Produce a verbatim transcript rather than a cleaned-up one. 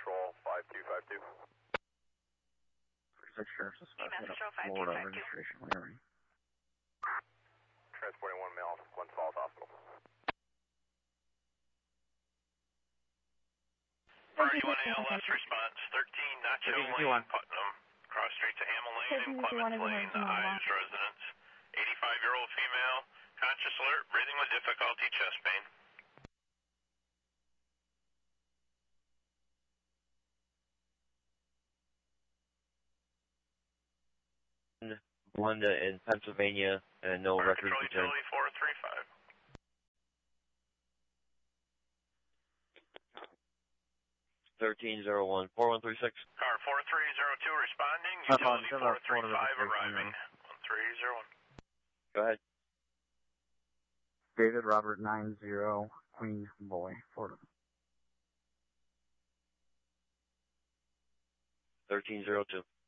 Patrol five two five two. Six Sheriff's Dispatch, Florida registration, Larry. Transporting one male, Glens Falls Hospital. Priority one A L S response, thirteen Nacho Lane, Putnam. Cross street to Hamel Lane and Clements Lane, the Ives residence. eighty-five-year-old female, conscious alert, breathing with difficulty, chest pain. Glenda in Pennsylvania, and no Fire records Control returned. Utility four three five. thirteen zero one, four one three six. Car four three zero two responding, Up on utility to the four three Florida five registration, arriving. one three zero one. Go ahead. David Robert nine zero, Queen Boy, Florida. thirteen zero two.